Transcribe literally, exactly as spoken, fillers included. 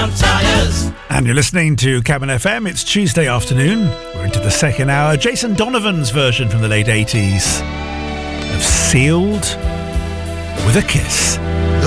round tyres. And you're listening to Cabin F M. It's Tuesday afternoon. We're into the second hour. Jason Donovan's version from the late eighties of Sealed with a Kiss.